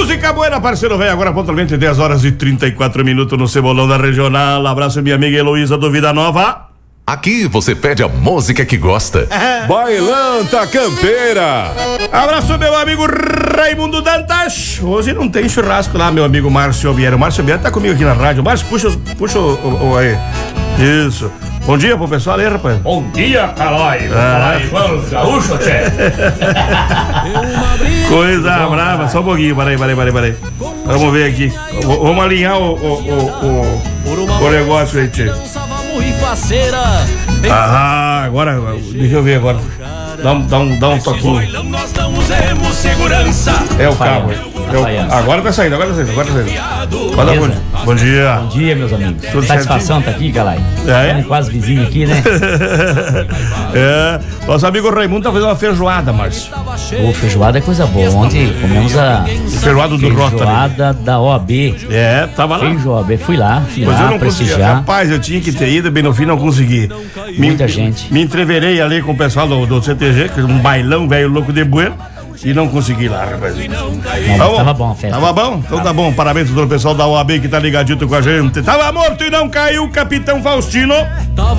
Música boa, parceiro velho, agora pontualmente 10 horas e 34 minutos no Cebolão da Regional. Abraço minha amiga Heloísa do Vida Nova. Aqui você pede a música que gosta. Bailanta Campeira. Abraço meu amigo Raimundo Dantas. Hoje não tem churrasco lá, meu amigo Márcio Vieira. O Márcio Vieira tá comigo aqui na rádio. Márcio, puxa o aí. Isso. Bom dia pro pessoal aí, rapaz. Bom dia, Calói. Vamos, gaúcho, tchê. Coisa brava, só um pouquinho, parei. Vamos ver aqui. Vamos alinhar o negócio aí, tchê. Ah, agora, deixa eu ver agora. Dá um toquinho. É o carro. Agora tá saindo. Manda bom dia. Bom dia, meus amigos. Tudo Satisfação tá aqui, Calai. Estamos quase vizinho aqui, né? Nosso amigo Raimundo tá fazendo uma feijoada, Márcio. Feijoada é coisa boa. Ontem comemos a feijoada do Rotary. Feijoada da OAB. Tava lá. Feijoada, fui lá Mas eu não consegui. prestigiar. Rapaz, eu tinha que ter ido, bem no fim não consegui. Muita gente. Me entreverei ali com o pessoal do CTG, que é um bailão velho louco de bueno. E não consegui ir lá, rapaz. Tava bom a festa. Tava bom? Então tá bom. Parabéns pro pessoal da OAB que tá ligadito com a gente. Tava morto e não caiu, Capitão Faustino.